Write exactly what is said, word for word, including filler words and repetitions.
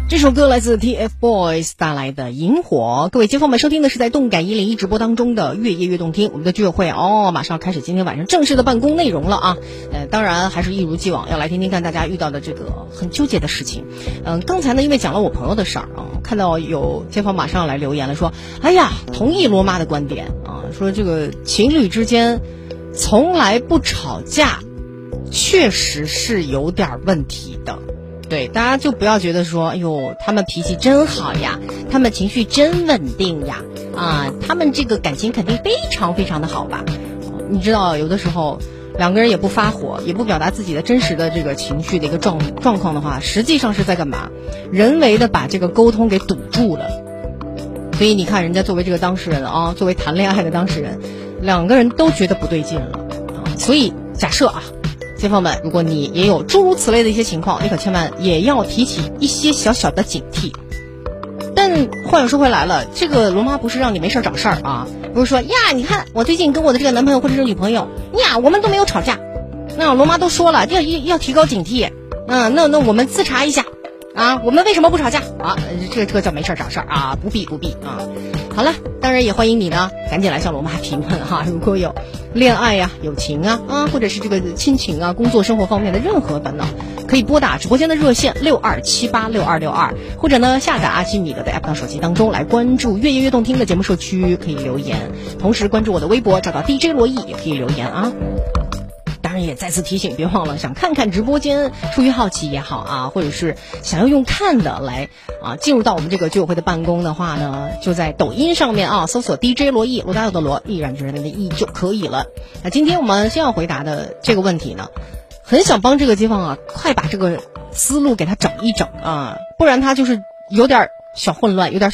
这首歌来自 T F Boys 带来的萤火。各位街坊们，收听的是在动感一零一直播当中的越夜越动听。我们的聚会哦，马上开始今天晚上正式的办公内容了啊。呃，当然还是一如既往要来听听看大家遇到的这个很纠结的事情。嗯、呃，刚才呢因为讲了我朋友的事儿啊，看到有街坊马上来留言了，说哎呀，同意罗妈的观点啊，说这个情侣之间从来不吵架，确实是有点问题的。对，大家就不要觉得说，哎呦，他们脾气真好呀，他们情绪真稳定呀，啊，他们这个感情肯定非常非常的好吧？你知道，有的时候两个人也不发火，也不表达自己的真实的这个情绪的一个状状况的话，实际上是在干嘛？人为的把这个沟通给堵住了。所以你看，人家作为这个当事人啊，作为谈恋爱的当事人，两个人都觉得不对劲了啊。所以假设啊。街坊们，如果你也有诸如此类的一些情况，你可千万也要提起一些小小的警惕。但话又说回来了，这个罗妈不是让你没事找事儿啊，不是说呀，你看我最近跟我的这个男朋友或者是女朋友呀，我们都没有吵架。那罗妈都说了，要要要提高警惕。嗯，那那我们自查一下啊，我们为什么不吵架啊？这个这个叫没事找事儿啊，不必不必啊。好了，当然也欢迎你呢，赶紧来向罗妈提问哈。如果有恋爱呀、友情啊啊，或者是这个亲情啊、工作生活方面的任何烦恼，可以拨打直播间的热线六二七八六二六二，或者呢下载阿基米德的 app 到手机当中来关注越夜越动听的节目社区，可以留言，同时关注我的微博，找到 D J 罗毅也可以留言啊。当然也再次提醒，别忘了想看看直播间，出于好奇也好啊，或者是想要用看的来啊进入到我们这个居委会的办公的话呢，就在抖音上面啊搜索 D J 罗毅，罗大佑的罗，毅然决然的毅就可以了。那今天我们先要回答的这个问题呢，很想帮这个街坊啊快把这个思路给他整一整啊，不然他就是有点小混乱，有点